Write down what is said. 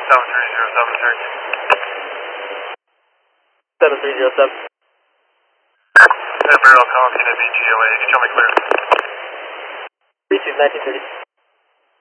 7307. Imperial calling to BGOA, show me clear. Receive 1930.